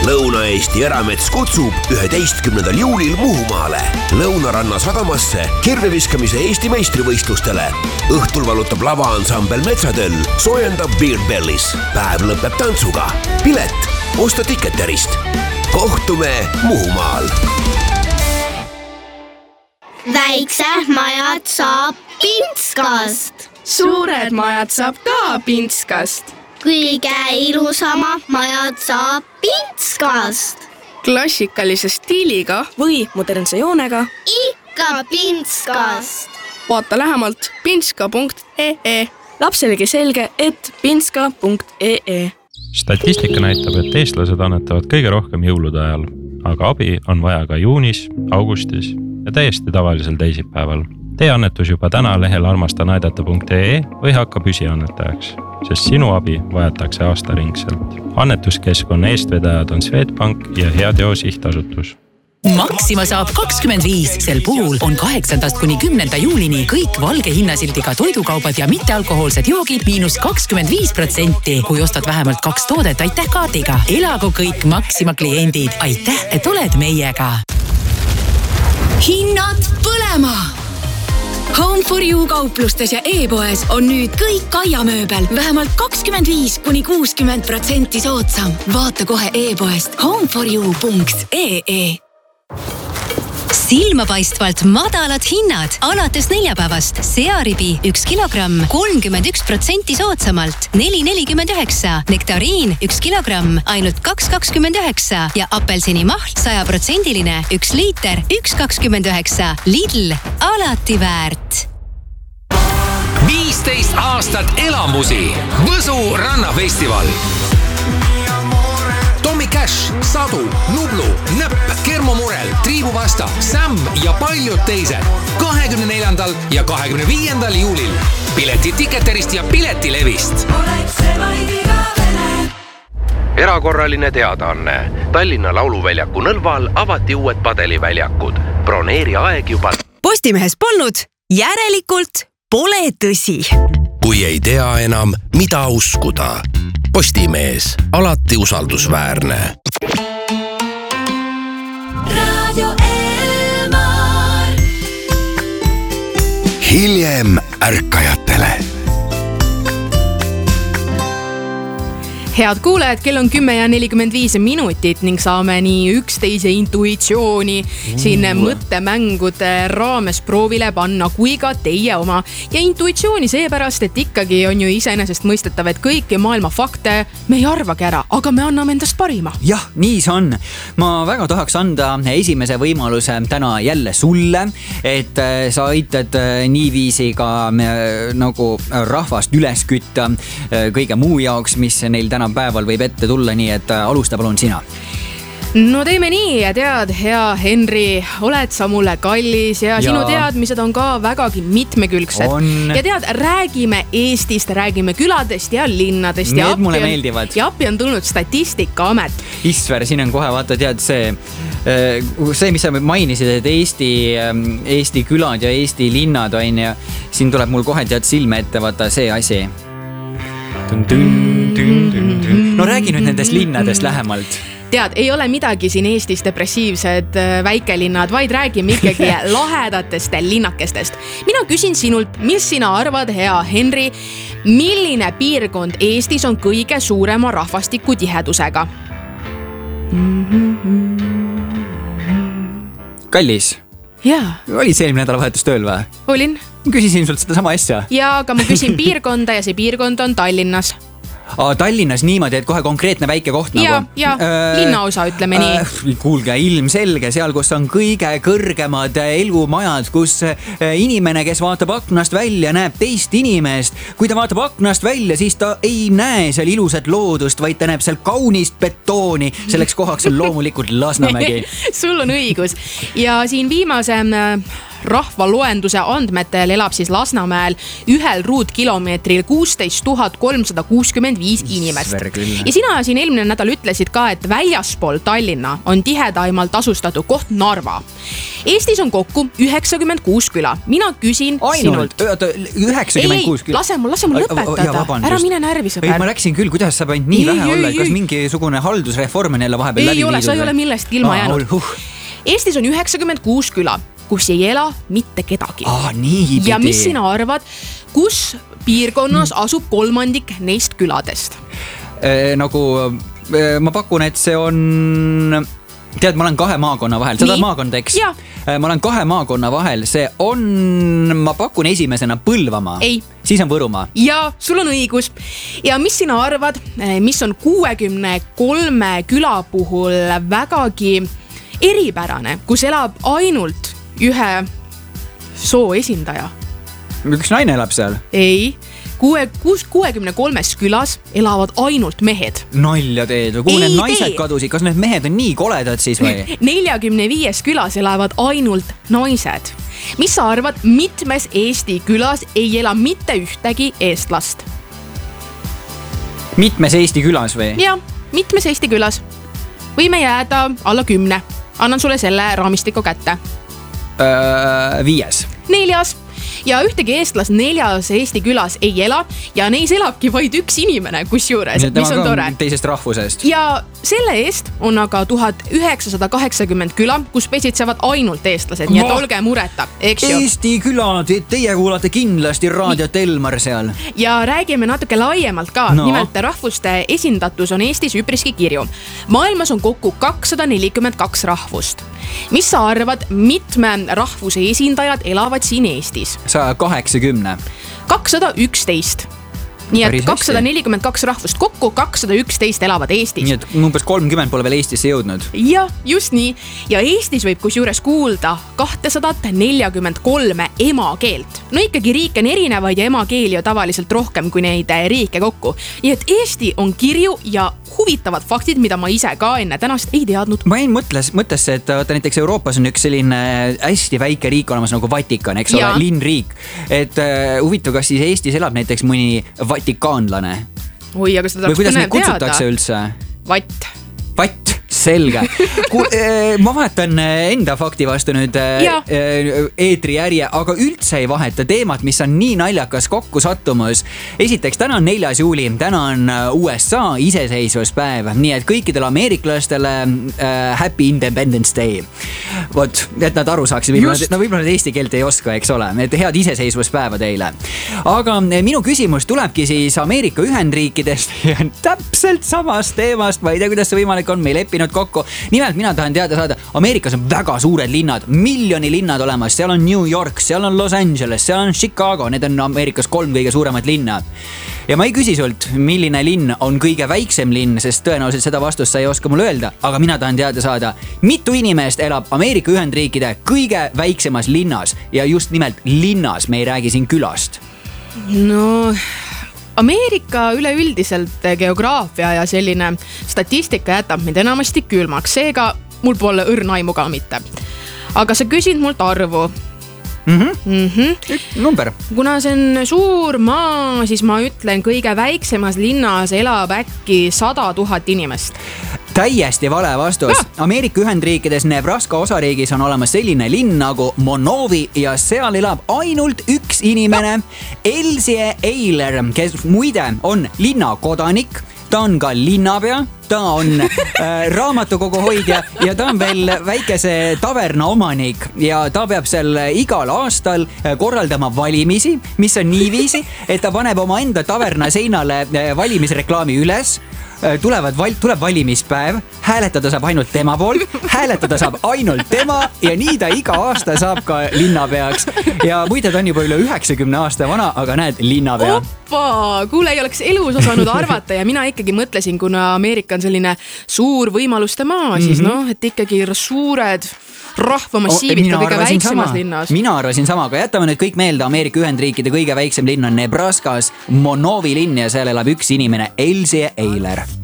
Lõuna-Eesti Eramets kutsub 11. juulil Muhumaale Lõunaranna sadamasse kirveviskamise Eesti meistrivõistlustele. Õhtul valutab lavaansambel Metsatöll, soojendab Beard Bellis. Päev lõpeb tantsuga. Pilet osta Ticketerist. Kohtume Muhumaal. Väiksed majad saab Pintskast. Suured majad saab ka Pintskast. Kõige ilusama majad saab Pintskast. Klassikalise stiiliga või modernse joonega. Ikka Pintskast. Vaata lähemalt pintska.ee. Lapselegi selge, et pintska.ee. Statistika näitab, et eestlased annetavad kõige rohkem jõulude ajal, aga abi on vaja ka juunis, augustis ja täiesti tavalisel teisipäeval. Tee annetus juba täna lehel armastanaidata.ee või hakka püsiannetajaks, sest sinu abi vajatakse aastaringselt. Annetuskeskkonna eestvedajad on Swedbank ja Heateo sihtasutus. Maxima saab 25. Sel puhul on 8. kuni 10. juulini kõik valge hinnasildiga toidukaubad ja mittealkohoolsed joogid -25%. Kui ostad vähemalt 2 toodet, aitäh kaardiga. Elagu kõik Maxima kliendid. Aitäh, et oled meiega. Hinnad põlema! Home for You kauplustes ja e-poes on nüüd kõik aiamööbel vähemalt 25–60% soodsam. Vaata kohe e-poest homeforyou.ee. Silmapaistvalt madalad hinnad alates neljapäevast. Searibi 1 kilogramm 31% soodsamalt 4,49. Nektariin 1 kilogramm ainult 2,29 ja apelsinimahl 100% 1 liiter 1,29. Lidl, alati väärt. 15 aastat elamusi. Võsu rannafestival. Tommy Cash, Sadu, Nublu, Nõpp, Kermomurel, Triibuvasta, Sam ja paljud teised 24. ja 25. juulil. Pileti Ticketerist ja Piletilevist. Erakorraline teadaanne. Tallinna Lauluväljaku Nõlval avati uued padeliväljakud. Broneeri aeg juba. Postimehes polnud, järelikult pole tõsi. Kui ei tea enam, mida uskuda. Postimees, alati usaldusväärne. Radio Elmar. Hiljem ärkajatele. Head kuulajad, kell on 10:45 ning saame nii üksteise intuitsiooni siin mõttemängude raames proovile panna kui ka teie oma. Ja intuitsiooni seepärast, et ikkagi on ju iseenesest mõistetav, et kõiki maailma fakte me ei arvagi ära, aga me anname endast parima. Jah, nii see on. Ma väga tahaks anda esimese võimaluse täna jälle sulle, et sa aitad niiviisi ka nagu rahvast üles kütta kõige muu jaoks, mis neil täna päeval võib ette tulla, nii et alusta palun sina. No teeme nii ja tead, hea Henri, oled sa mulle kallis ja sinu teadmised on ka vägagi mitmekülgsed. Ja tead, räägime Eestist, räägime küladest ja linnadest. Need mulle meeldivad. Ja appi on tulnud Statistikaamet. Isver, siin on kohe, vaata, tead see, mis sa mainisid, et Eesti külad ja Eesti linnad on ja siin tuleb mul kohe tead silme ette, vaata see asi. No räägi nüüd nendest linnadest lähemalt. Tead, ei ole midagi siin Eestis depressiivsed väikelinnad, vaid räägime ikkagi lahedatest linnakestest. Mina küsin sinult, mis sina arvad, hea Henri, milline piirkond Eestis on kõige suurema rahvastiku tihedusega? Kallis. Jaa. Olid see eelmine nädalavahetus tööl või? Olin. Küsisin sult seda sama asja. Ja, aga ma küsin piirkonda ja see piirkond on Tallinnas. Tallinnas niimoodi, et kohe konkreetne väike koht nagu. Ja, linnaosa ütleme nii. Kuulge, ilmselge, seal, kus on kõige kõrgemad elumajad, kus inimene, kes vaatab aknast välja, näeb teist inimest. Kui ta vaatab aknast välja, siis ta ei näe seal ilusat loodust, vaid ta näeb seal kaunist betooni. Selleks kohaks on loomulikult Lasnamägi. Sul on õigus. Ja siin viimase rahvaloenduse andmetel elab siis Lasnamäel ühel ruutkilomeetril 16 365 inimest. Ja sina siin eelmine nädal ütlesid ka, et väljaspool Tallinna on tihedaimalt asustatud koht Narva. Eestis on kokku 96 küla. Mina küsin sinult. 96 küla. Lase mul lõpetada. Ära mine närvi, sõber. Ma läksin küll, kuidas saab ainult nii vähe olla, kas mingisugune haldusreform on jälle vahepeal läbi viidud? Sa ei ole millestki ilma jäänud. Eestis on 96 küla, kus ei ela mitte kedagi. Ja mis sina arvad, kus piirkonnas asub kolmandik neist küladest? Ma pakun, et see on... Tead, ma olen 2 maakonna vahel. Seda maakonda, eks? Ma olen 2 maakonna vahel. See on, ma pakun esimesena Põlvamaa. Ei. Siis on Võrumaa. Ja sul on õigus. Ja mis sina arvad, mis on 63 küla puhul vägagi eripärane, kus elab ainult ühe soo esindaja? Üks naine elab seal? Ei. 63 külas elavad ainult mehed. Nalja teed, kuhu need naised kadusid? Kas need mehed on nii koledad siis või? 45 külas elavad ainult naised. Mis sa arvad, mitmes Eesti külas ei ela mitte ühtegi eestlast? Mitmes Eesti külas või? Jah, mitmes Eesti külas. Võime jääda alla 10. Annan sulle selle raamistiku kätte. 5. 4. Ja ühtegi eestlast 4 Eesti külas ei ela ja neis elabki vaid üks inimene, kusjuures, mis on tore. Teisest rahvusest. Ja selle eest on aga 1980 küla, kus pesitsevad ainult eestlased, nii et olge mureta, eks ju? Eesti külad, teie kuulate kindlasti raadiot Elmar seal. Ja räägime natuke laiemalt ka. Nimelt rahvuste esindatus on Eestis üpriski kirju. Maailmas on kokku 242 rahvust. Mis sa arvad, mitme rahvuse esindajad elavad siin Eestis? 180. 211. Nii et 242 rahvust kokku, 211 elavad Eestis. Nii et umbes 30 pole veel Eestisse jõudnud. Ja, just nii. Ja Eestis võib kusjuures kuulda 243 emakeelt. No ikkagi riike on erinevaid ja emakeeli on tavaliselt rohkem kui neid riike kokku. Nii et Eesti on kirju ja huvitavad faktid, mida ma ise ka enne tänast ei teadnud. Ma ei mõttes, et näiteks Euroopas on üks selline hästi väike riik olemas nagu Vatikan, eks ole, linnriik. Et huvitav, kas siis Eestis elab näiteks mõni vatikaanlane? Oi, aga seda või kuidas neid kutsutakse üldse? Vatt, selge. Ma vahetan enda fakti vastu nüüd eetriärje, aga üldse ei vaheta teemat, mis on nii naljakas kokku sattumus. Esiteks, täna on 4. juuli, täna on USA iseseisvuspäev, nii et kõikidele ameeriklastele Happy Independence Day. Vot, et nad aru saaksid, võib-olla nad eesti keelt ei oska, eks ole, et head iseseisvuspäeva teile. Aga minu küsimus tulebki siis Ameerika Ühendriikidest ja täpselt samast teemast, ma ei tea, kuidas see võimalik on, me ei leppinud kokku. Nimelt mina tahan teada saada, Ameerikas on väga suured linnad, miljoni linnad olemas, seal on New York, seal on Los Angeles, seal on Chicago, need on Ameerikas 3 kõige suuremat linna. Ja ma ei küsi sult, milline linn on kõige väiksem linn, sest tõenäoliselt seda vastust sa ei oska mulle öelda, aga mina tahan teada saada, mitu inimest elab Ameerika Ühendriikide kõige väiksemas linnas ja just nimelt linnas, me ei räägi siin külast. No... Ameerika üleüldiselt geograafia ja selline statistika jätab mind enamasti külmaks, seega mul pole õrnaimu ka mitte. Aga sa küsid mult arvu. Number. Kuna see on suur maa, siis ma ütlen, kõige väiksemas linnas elab äkki 100 000 inimest. Täiesti vale vastus. Ameerika Ühendriikides Nebraska osariigis on olemas selline linn nagu Monovi ja seal elab ainult üks inimene, Elsie Eiler, kes muide on linnakodanik, ta on ka linnapea, ta on raamatukogu hoidja ja ta on veel väikese taverna omanik ja ta peab seal igal aastal korraldama valimisi, mis on niiviisi, et ta paneb oma enda taverna seinale valimisreklaami üles. Tuleb valimispäev, hääletada saab ainult tema pool, hääletada saab ainult tema ja nii ta iga aasta saab ka linnapeaks. Ja muide, ta on juba üle 90 aasta vana, aga näed, linnapea. Kuule, ei oleks elus osanud arvata ja mina ikkagi mõtlesin, kuna Ameerika on selline suur võimaluste maa, siis et ikkagi suured rahvamassiivid ka kõige väiksemas linnas. Mina arvasin sama, aga jätame nüüd kõik meelde, Ameerika Ühendriikide kõige väiksem linn on Nebraskas, Monovi linn ja seal elab üks inimene, Elsie Eiler.